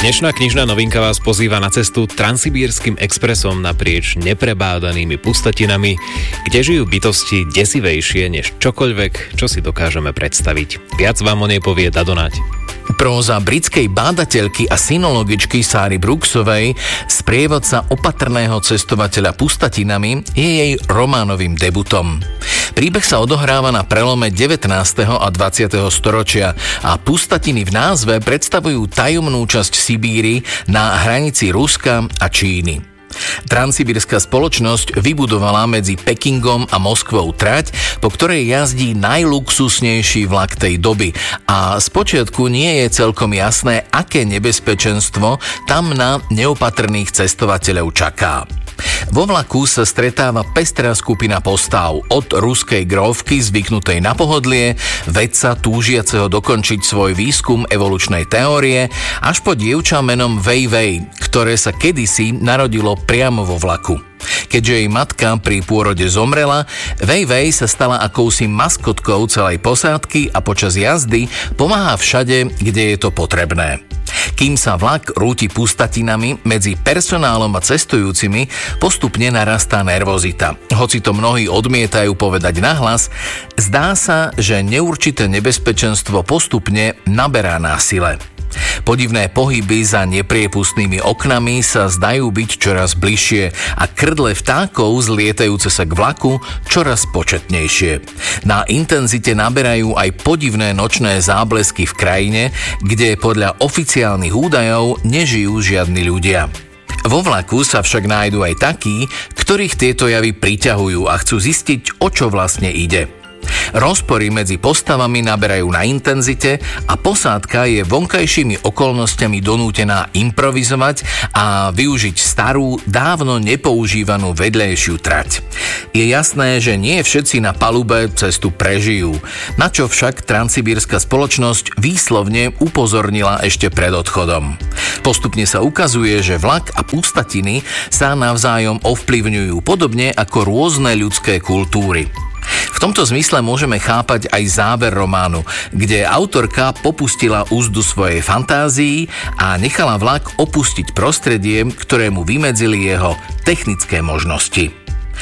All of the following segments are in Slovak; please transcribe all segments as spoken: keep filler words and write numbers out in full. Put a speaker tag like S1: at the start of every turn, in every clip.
S1: Dnešná knižná novinka vás pozýva na cestu Transsibírskym expresom naprieč neprebádanými pustatinami, kde žijú bytosti desivejšie než čokoľvek, čo si dokážeme predstaviť. Viac vám o nej povie Dado Naď.
S2: Próza britskej bádateľky a synologičky Sary Brooksovej, sprievodca opatrného cestovateľa pustatinami, je jej románovým debutom. Príbeh sa odohráva na prelome devätnásteho a dvadsiateho storočia a pustatiny v názve predstavujú tajomnú časť Sibíry na hranici Ruska a Číny. Transsibírska spoločnosť vybudovala medzi Pekingom a Moskvou trať, po ktorej jazdí najluxusnejší vlak tej doby a spočiatku nie je celkom jasné, aké nebezpečenstvo tam na neopatrných cestovateľov čaká. Vo vlaku sa stretáva pestrá skupina postav, od ruskej grófky zvyknutej na pohodlie, vedca túžiaceho dokončiť svoj výskum evolučnej teórie, až po dievča menom Wei Wei, ktoré sa kedysi narodilo priamo vo vlaku. Keďže jej matka pri pôrode zomrela, Wei Wei sa stala akousi maskotkou celej posádky a počas jazdy pomáha všade, kde je to potrebné. Kým sa vlak rúti pustatinami medzi personálom a cestujúcimi, postupne narastá nervozita. Hoci to mnohí odmietajú povedať nahlas, zdá sa, že neurčité nebezpečenstvo postupne naberá na sile. Podivné pohyby za nepriepustnými oknami sa zdajú byť čoraz bližšie a krdle vtákov zlietajúce sa k vlaku čoraz početnejšie. Na intenzite naberajú aj podivné nočné záblesky v krajine, kde podľa oficiálnych údajov nežijú žiadni ľudia. Vo vlaku sa však nájdú aj takí, ktorých tieto javy priťahujú a chcú zistiť, o čo vlastne ide. Rozpory medzi postavami naberajú na intenzite a posádka je vonkajšími okolnostiami donútená improvizovať a využiť starú, dávno nepoužívanú vedľajšiu trať. Je jasné, že nie všetci na palube cestu prežijú, na čo však transsibírska spoločnosť výslovne upozornila ešte pred odchodom. Postupne sa ukazuje, že vlak a pustatiny sa navzájom ovplyvňujú podobne ako rôzne ľudské kultúry. V tomto zmysle môžeme chápať aj záver románu, kde autorka popustila úzdu svojej fantázii a nechala vlak opustiť prostredie, ktorému vymedzili jeho technické možnosti.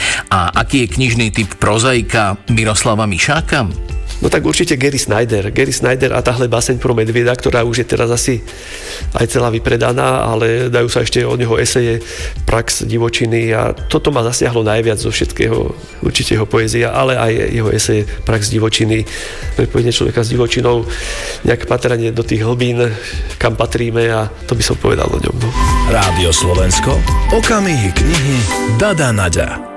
S2: A aký je knižný typ prozaika Miroslava Mišáka?
S3: No tak určite Gary Snyder. Gary Snyder a táhle báseň pro medvieda, ktorá už je teraz asi aj celá vypredaná, ale dajú sa ešte od neho eseje Prax divočiny a toto ma zasiahlo najviac zo všetkého, určite jeho poézia, ale aj jeho eseje Prax divočiny, prepojenie človeka s divočinou, nejaké patranie do tých hlbín, kam patríme a to by som povedal o ňom. No.
S4: Rádio Slovensko, okamihy knihy Dada Naďa.